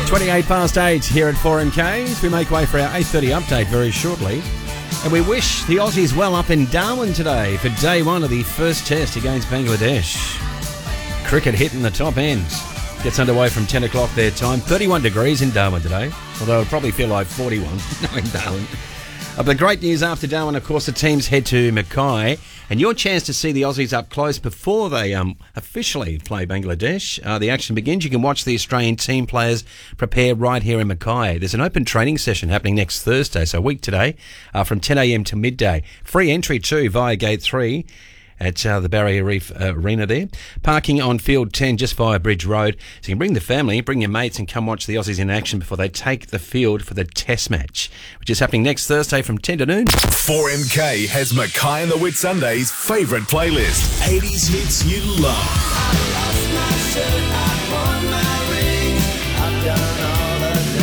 28 past 8 here at 4MK. We make way for our 8:30 update very shortly. And we wish the Aussies well up in Darwin today for day one of the first test against Bangladesh. Cricket hitting the top end. Gets underway from 10 o'clock their time. 31 degrees in Darwin today, although it'll probably feel like 41 knowing Darwin. But great news after Darwin, of course, the teams head to Mackay, and your chance to see the Aussies up close before they officially play Bangladesh. The action begins. You can watch the Australian team players prepare right here in Mackay. There's an open training session happening next Thursday, so a week today, from 10 a.m. to midday. Free entry too via Gate 3. At the Barrier Reef Arena there. Parking on Field 10 just via Bridge Road. So you can bring the family, bring your mates and come watch the Aussies in action before they take the field for the Test match, which is happening next Thursday from 10 to noon. 4MK has Mackay and the Whitsundays' favourite playlist. 80s hits you love. I lost my shirt, I won my ring, I've done all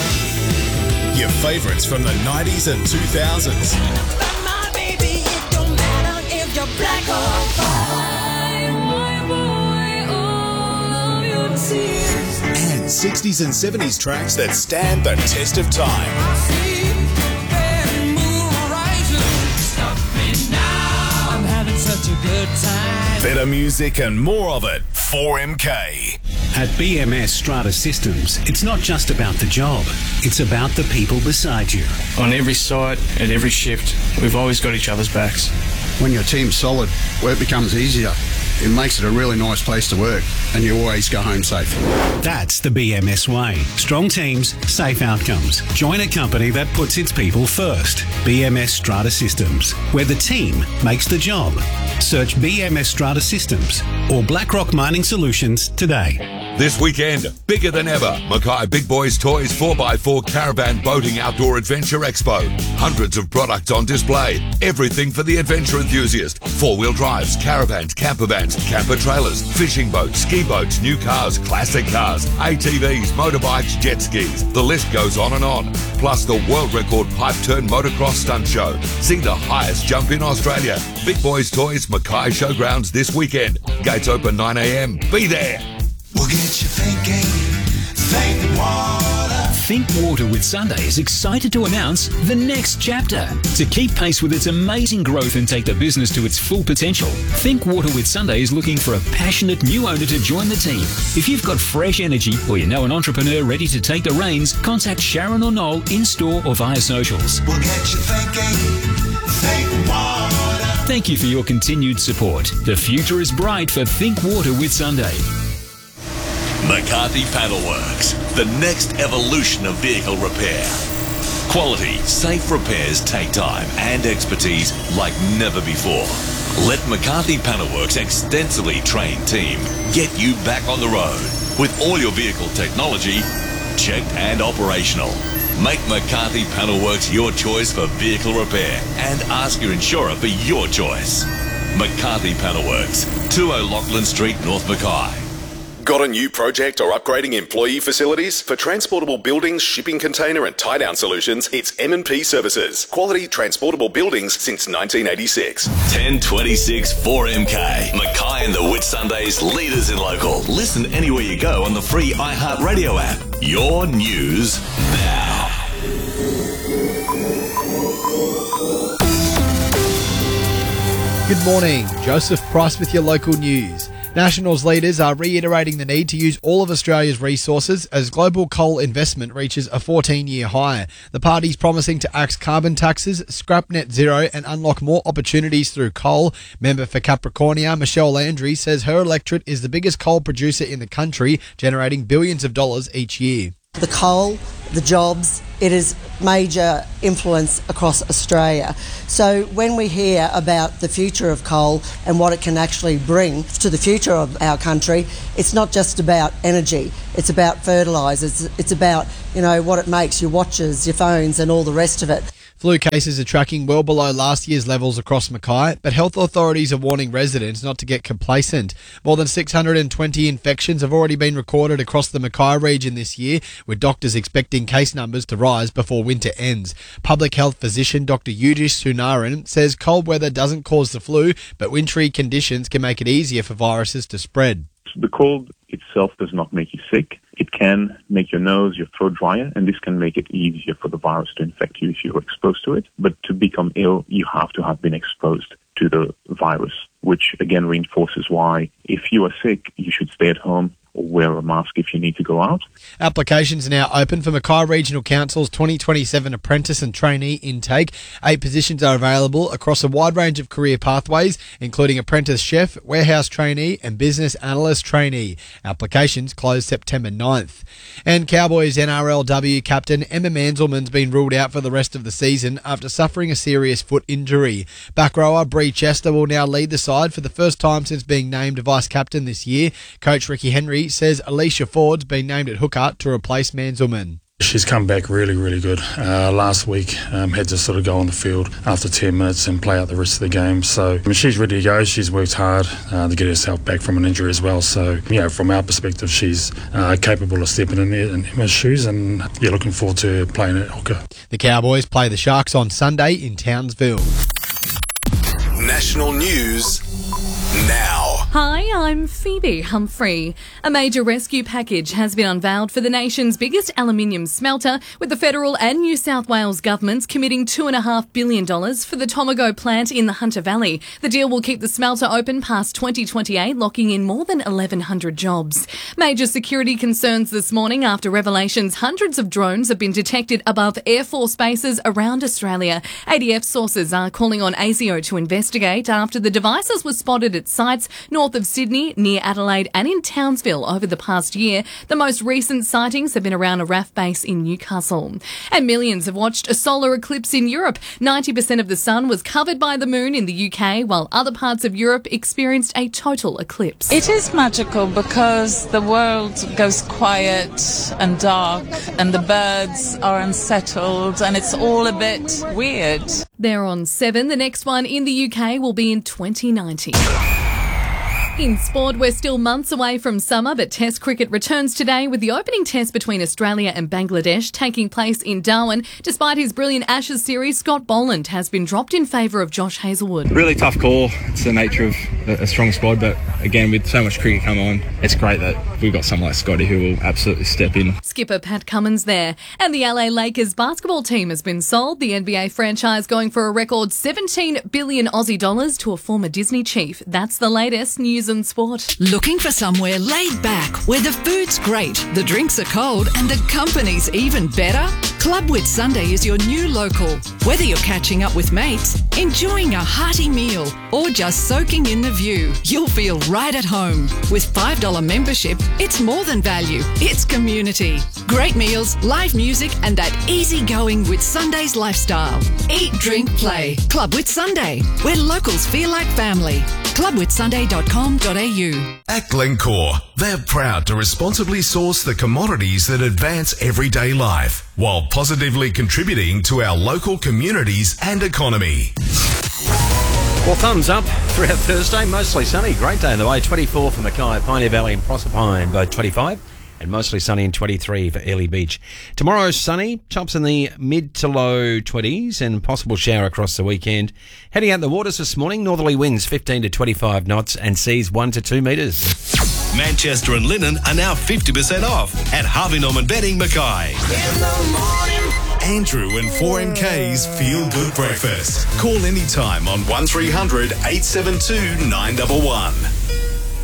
I've done. Your favourites from the 90s and 2000s. But my baby, it don't matter if you're black or white. Wipe away all of your tears. And 60s and 70s tracks that stand the test of time. I see that moon rising. Stop me now. I'm having such a good time. Better music and more of it. 4MK. At BMS Strata Systems, it's not just about the job, it's about the people beside you. On every site, at every shift, we've always got each other's backs. When your team's solid, work becomes easier. It makes it a really nice place to work, and you always go home safe. That's the BMS way. Strong teams, safe outcomes. Join a company that puts its people first. BMS Strata Systems, where the team makes the job. Search BMS Strata Systems or BlackRock Mining Solutions today. This weekend, bigger than ever, Mackay Big Boys Toys 4x4 Caravan Boating Outdoor Adventure Expo. Hundreds of products on display. Everything for the adventure enthusiast. Four-wheel drives, caravans, camper vans, camper trailers, fishing boats, ski boats, new cars, classic cars, ATVs, motorbikes, jet skis. The list goes on and on. Plus the world record pipe turn motocross stunt show. See the highest jump in Australia. Big Boys Toys Mackay Showgrounds this weekend. Gates open 9 a.m. Be there. We'll get you thinking, think water. Think Water with Sunday is excited to announce the next chapter. To keep pace with its amazing growth and take the business to its full potential, Think Water with Sunday is looking for a passionate new owner to join the team. If you've got fresh energy or you know an entrepreneur ready to take the reins, contact Sharon or Noel in store or via socials. We'll get you thinking, think water. Thank you for your continued support. The future is bright for Think Water with Sunday. McCarthy Panelworks, the next evolution of vehicle repair. Quality, safe repairs take time and expertise like never before. Let McCarthy Panelworks' extensively trained team get you back on the road with all your vehicle technology checked and operational. Make McCarthy Panelworks your choice for vehicle repair and ask your insurer for your choice. McCarthy Panelworks, 20 Lachlan Street, North Mackay. Got a new project or upgrading employee facilities? For transportable buildings, shipping container and tie-down solutions, it's M&P Services. Quality transportable buildings since 1986. 1026 4MK. Mackay and the Whitsundays, leaders in local. Listen anywhere you go on the free iHeartRadio app. Your news now. Good morning. Joseph Price with your local news. Nationals leaders are reiterating the need to use all of Australia's resources as global coal investment reaches a 14-year high. The party's promising to axe carbon taxes, scrap net zero and unlock more opportunities through coal. Member for Capricornia, Michelle Landry, says her electorate is the biggest coal producer in the country, generating billions of dollars each year. The coal, the jobs, it is major influence across Australia. So when we hear about the future of coal and what it can actually bring to the future of our country, it's not just about energy, it's about fertilisers, it's about, what it makes, your watches, your phones and all the rest of it. Flu cases are tracking well below last year's levels across Mackay, but health authorities are warning residents not to get complacent. More than 620 infections have already been recorded across the Mackay region this year, with doctors expecting case numbers to rise before winter ends. Public health physician Dr. Yudish Sunaran says cold weather doesn't cause the flu, but wintry conditions can make it easier for viruses to spread. The cold itself does not make you sick. It can make your nose, your throat drier, and this can make it easier for the virus to infect you if you're exposed to it. But to become ill, you have to have been exposed to the virus, which again reinforces why if you are sick, you should stay at home or wear a mask if you need to go out. Applications are now open for Mackay Regional Council's 2027 apprentice and trainee intake. 8 positions are available across a wide range of career pathways, including apprentice chef, warehouse trainee and business analyst trainee. Applications close September 9th. And Cowboys NRLW captain Emma Manzelman's been ruled out for the rest of the season after suffering a serious foot injury. Back rower Bree Chester will now lead the side for the first time since being named vice captain this year. Coach Ricky Henry says Alicia Ford's been named at hooker to replace Manzelman. She's come back really, really good. Last week, had to sort of go on the field after 10 minutes and play out the rest of the game. So she's ready to go. She's worked hard to get herself back from an injury as well. So, from our perspective, she's capable of stepping in there in Emma's shoes and, looking forward to playing at hooker. The Cowboys play the Sharks on Sunday in Townsville. National news now. Hi, I'm Phoebe Humphrey. A major rescue package has been unveiled for the nation's biggest aluminium smelter, with the federal and New South Wales governments committing $2.5 billion for the Tomago plant in the Hunter Valley. The deal will keep the smelter open past 2028, locking in more than 1,100 jobs. Major security concerns this morning after revelations hundreds of drones have been detected above Air Force bases around Australia. ADF sources are calling on ASIO to investigate after the devices were spotted at sites north of Sydney, near Adelaide and in Townsville over the past year. The most recent sightings have been around a RAF base in Newcastle. And millions have watched a solar eclipse in Europe. 90% of the sun was covered by the moon in the UK, while other parts of Europe experienced a total eclipse. It is magical because the world goes quiet and dark and the birds are unsettled and it's all a bit weird. They're on 7. The next one in the UK will be in 2090. In sport, we're still months away from summer, but Test cricket returns today with the opening test between Australia and Bangladesh taking place in Darwin. Despite his brilliant Ashes series, Scott Boland has been dropped in favour of Josh Hazlewood. Really tough call. It's the nature of a strong squad, but again, with so much cricket come on, it's great that we've got someone like Scotty who will absolutely step in. Skipper Pat Cummins there. And the LA Lakers basketball team has been sold. The NBA franchise going for a record 17 billion Aussie dollars to a former Disney chief. That's the latest news and sport. Looking for somewhere laid back where the food's great, the drinks are cold and the company's even better? Club Whitsunday is your new local. Whether you're catching up with mates, enjoying a hearty meal or just soaking in the view, you'll feel right at home. With $5 membership, it's more than value, it's community. Great meals, live music and that easygoing Whitsunday's lifestyle. Eat, drink, play. Club Whitsunday, where locals feel like family. clubwhitsunday.com.au. At Glencore, they're proud to responsibly source the commodities that advance everyday life while positively contributing to our local communities and economy. Well, thumbs up throughout Thursday. Mostly sunny. Great day on the way. 24 for Mackay, Pioneer Valley and Proserpine, both 25. And mostly sunny and 23 for Airlie Beach. Tomorrow, sunny, tops in the mid to low 20s and possible shower across the weekend. Heading out the waters this morning, northerly winds 15 to 25 knots and seas 1 to 2 metres. Manchester and Linen are now 50% off at Harvey Norman Bedding Mackay. Andrew and 4MK's Feel Good Breakfast. Call anytime on 1300 872 911.